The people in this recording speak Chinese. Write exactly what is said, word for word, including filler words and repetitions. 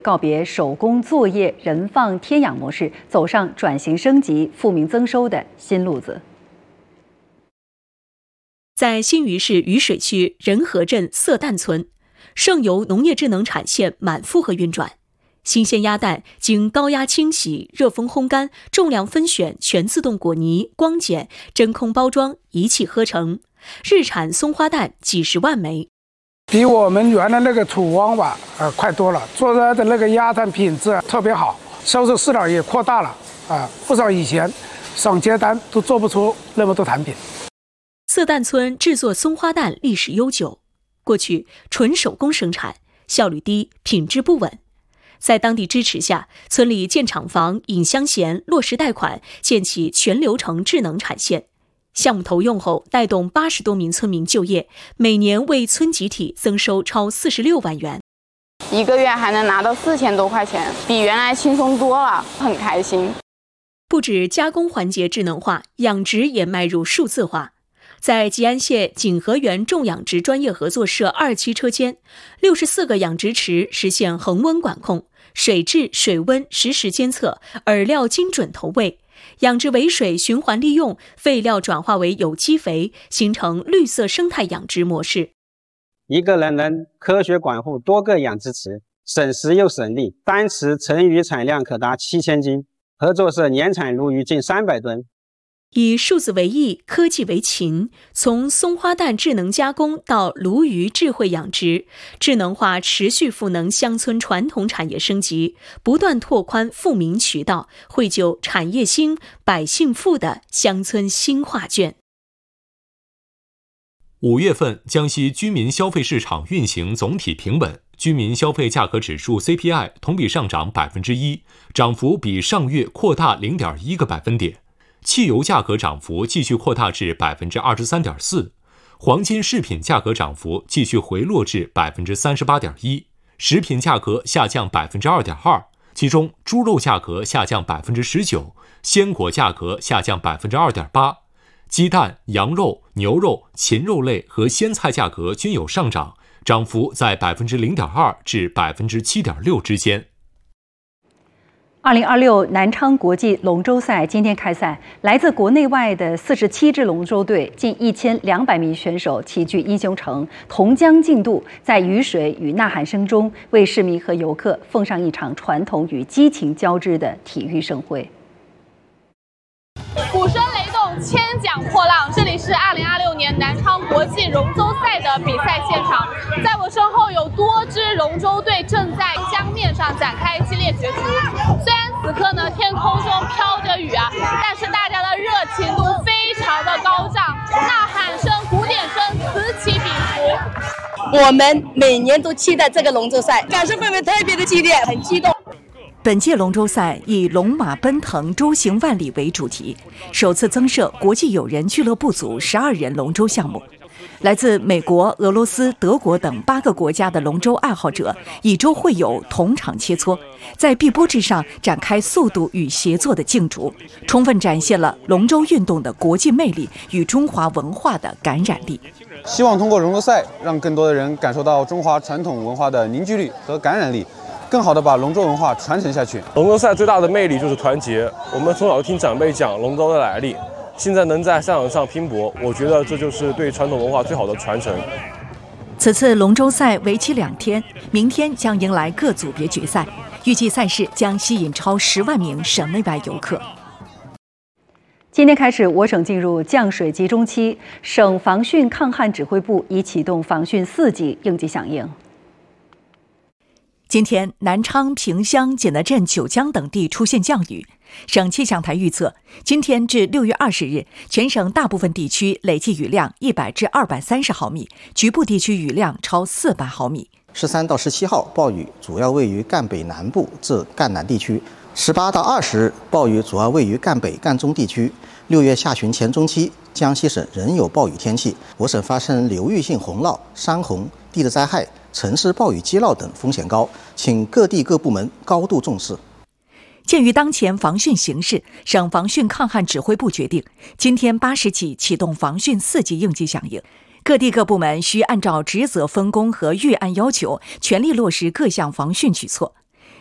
告别手工作业人放天养模式，走上转型升级、富民增收的新路子。 在新余市渝水区仁和镇色蛋村，盛油农业智能产线满负荷运转。新鲜鸭蛋经高压清洗、热风烘干、重量分选、全自动果泥、光碱、真空包装，一气呵成，日产松花蛋几十万枚。 比我们原来那个土汪吧，呃，快多了。做出来的那个鸭蛋品质特别好，销售市场也扩大了啊、呃，不少以前上街单都做不出那么多产品。 色蛋村制作松花蛋历史悠久，过去纯手工生产，效率低，品质不稳。在当地支持下，村里建厂房、引乡贤，落实贷款，建起全流程智能产线。项目投用后，带动八十多名村民就业，每年为村集体增收超四十六万元。 一个月还能拿到四千多块钱，比原来轻松多了，很开心。 不止加工环节智能化，养殖也迈入数字化。在吉安县景和园种养殖专业合作社二期车间，六十四个养殖池实现恒温管控，水质、水温实时监测，饵料精准投喂，养殖尾水循环利用，废料转化为有机肥，形成绿色生态养殖模式。 一个人能科学管护多个养殖池，省时又省力，单池成鱼产量可达七千斤，合作社年产鲈鱼近三百吨。 以数字为翼，科技为勤，从松花蛋智能加工到鲈鱼智慧养殖，智能化持续赋能乡村传统产业升级，不断拓宽富民渠道，绘就产业兴、百姓富的乡村新画卷。 五月份，江西居民消费市场运行总体平稳，居民消费价格指数 C P I 同比上涨百分之一，涨幅比上月扩大零点一个百分点。汽油价格涨幅继续扩大至百分之二十三点四，黄金饰品价格涨幅继续回落至百分之三十八点一，食品价格下降百分之二点二，其中猪肉价格下降百分之十九，鲜果价格下降百分之二点八，鸡蛋、羊肉、牛肉、禽肉类和鲜菜价格均有上涨，涨幅在百分之零点二至百分之七点六之间。 二零二六南昌国际龙舟赛今天开赛，来自国内外的四十七支龙舟队，近一千两百名选手齐聚英雄城，同江竞渡，在雨水与呐喊声中，为市民和游客奉上一场传统与激情交织的体育盛会。 鼓声雷动，千桨破浪，这里是二零二六年南昌国际龙舟赛的比赛现场。在我身后有多支龙舟队正在江面上展开激烈角逐。虽然此刻呢天空中飘着雨啊，但是大家的热情度非常的高涨，呐喊声、鼓点声此起彼伏。 我们每年都期待这个龙舟赛，感受氛围特别的激烈，很激动。 本届龙舟赛以龙马奔腾、舟行万里为主题，首次增设国际友人俱乐部组十二人龙舟项目。来自美国、俄罗斯、德国等八个国家的龙舟爱好者以舟会友，同场切磋，在碧波之上展开速度与协作的竞逐，充分展现了龙舟运动的国际魅力与中华文化的感染力。 希望通过龙舟赛，让更多的人感受到中华传统文化的凝聚力和感染力，更好地把龙舟文化传承下去。 龙舟赛最大的魅力就是团结，我们从小就听长辈讲龙舟的来历，现在能在赛场上拼搏，我觉得这就是对传统文化最好的传承。 此次龙舟赛为期两天，明天将迎来各组别决赛，预计赛事将吸引超十万名省内外游客。 今天开始，我省进入降水集中期，省防汛抗旱指挥部已启动防汛四级应急响应。 今天，南昌、萍乡、景德镇、九江等地出现降雨。省气象台预测，今天至六月二十日，全省大部分地区累计雨量一百至二百三十毫米，局部地区雨量超四百毫米。 十三到十七号暴雨主要位于赣北南部至赣南地区，十八到二十日暴雨主要位于赣北、赣中地区。六月下旬前中期，江西省仍有暴雨天气，我省发生流域性洪涝、山洪、地质灾害、城市暴雨激涝等风险高，请各地各部门高度重视。 鉴于当前防汛形势，省防汛抗旱指挥部决定，今天八时起启动防汛四级应急响应。各地各部门需按照职责分工和预案要求，全力落实各项防汛举措。